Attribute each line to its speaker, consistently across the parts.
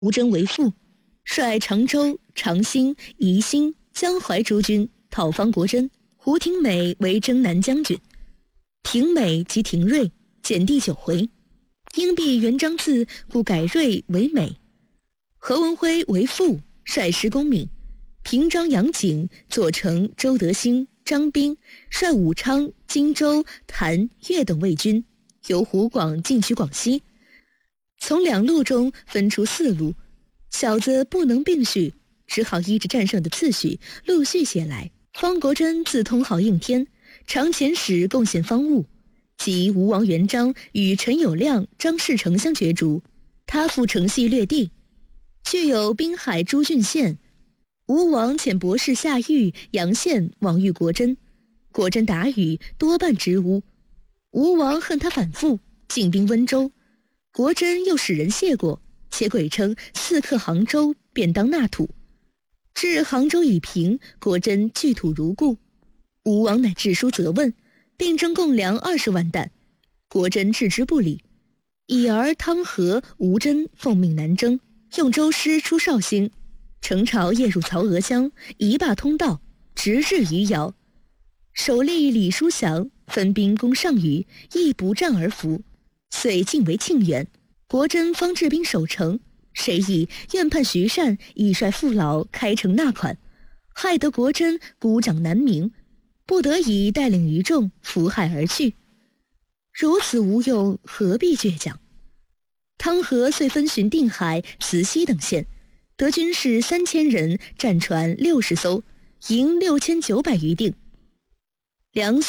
Speaker 1: 吴真为父，率常州、长兴、宜兴、江淮诸军讨方国珍。胡廷美为征南将军，廷美及廷瑞减第9回，因避元璋字，故改瑞为美。何文辉为副，率师攻闽，平章杨景、左丞周德兴、张彬率武昌、荆州、谭、岳等卫军，由湖广进取广西。从2路中分出4路，小子不能并叙，只好依着战胜的次序陆续写来。方国珍自通好应天，常遣使贡献方物，及吴王元璋与陈友谅、张士诚相角逐，他赴城系略地，具有滨海诸郡县。吴王遣博士夏玉、杨宪往遇国珍，国珍答语多半直诬。吴王恨他反复，进兵温州，国珍又使人谢过，且鬼称4克杭州，便当纳土。至杭州已平，国珍据土如故。吴王乃致书责问，并征贡粮20万担，国珍置之不理。已而汤和、吴真奉命南征，用舟师出绍兴，乘潮夜入曹娥乡，一罢通道，直至余姚。首吏李叔祥分兵攻上虞，亦不战而服，遂进为庆元。国珍方置兵守城，谁以愿叛徐善，以率父老开城纳款，害得国珍孤掌难鸣，不得已带领余众扶害而去。如此无用，何必倔强？汤和遂分巡定海、慈溪等县，得军士3000人，战船60艘，营6900余锭，粮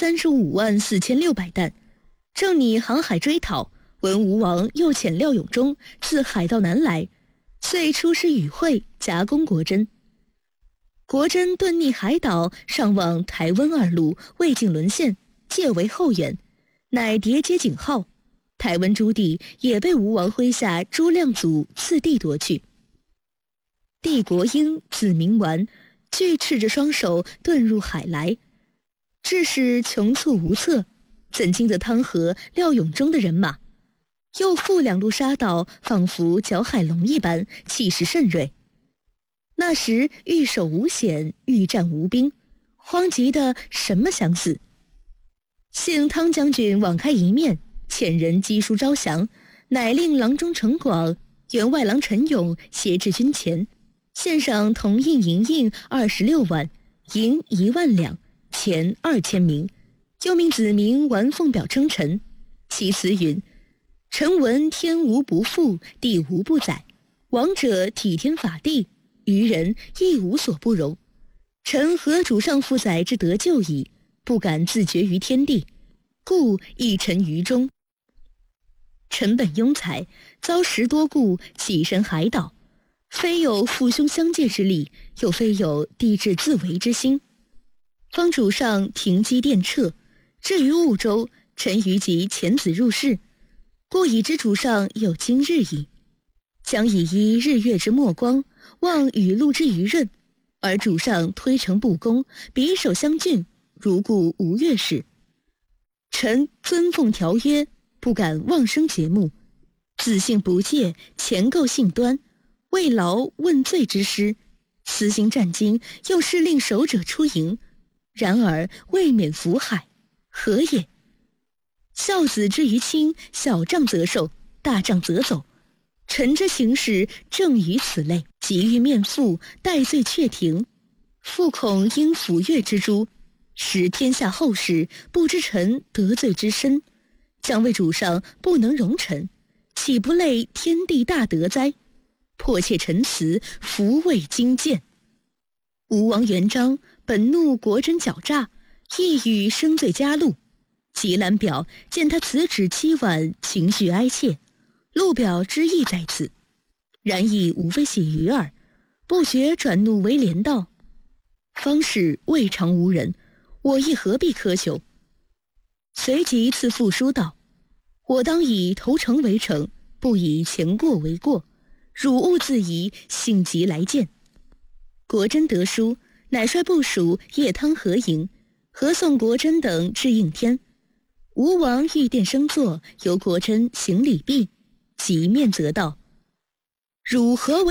Speaker 1: 354600担。正拟航海追讨，闻吴王又遣廖永忠自海道南来，遂出师与会，夹攻国珍。国珍遁匿海岛，上望台温2路，未尽沦陷，借为后援，乃迭接警号。台温诸地也被吴王麾下诸亮祖次第夺去。帝国英字明完，俱赤着双手遁入海来，致使穷促无策，怎经得汤和、廖永忠的人马？又复2路杀到，仿佛搅海龙一般，气势甚锐。那时欲守无险，欲战无兵，慌急的什么想死。幸汤将军网开一面，遣人击书招降，乃令郎中程广、员外郎陈勇挟至军前，献上铜印银印26万，银1万两，钱2000名，又命子民玩奉表称臣。其词云：臣闻天无不复，地无不载，王者体天法地，愚人亦无所不容。臣何主上负载之得救矣，不敢自绝于天地，故一臣于中。臣本庸才，遭10多故，起身海岛，非有父兄相借之力，又非有帝志自为之心。方主上停机电掣，至于婺州，臣于即遣子入仕，故已知主上有今日矣。将以依日月之末光，望雨露之余润，而主上推诚不公，匕首相拒，如故无越事。臣遵奉条约，不敢妄生节目，子姓不戒，前构性端，为劳问罪之师，私心战经，又是令守者出营，然而未免福海，何也？孝子之于亲，小仗则受，大仗则走。臣之行事正于此类，急欲面父，待罪却庭，复恐因抚越之诛，使天下后世不知臣得罪之深，将为主上不能容臣，岂不累天地大德哉？迫切陈词，福未经见。吴王元璋本怒国珍狡诈，意欲生罪加禄。吉兰表见他辞职7晚，情绪哀切，陆表之意在此，然亦无非喜于耳，不觉转怒为廉道。方士未尝无人，我亦何必苛求？随即赐复书道：我当以投诚为诚，不以前过为过，汝勿自疑，信即来见。国珍得书，乃率部属夜汤合营，合送国珍等至应天。吴王御殿升座，由国珍行礼毕，即面责道： 汝何为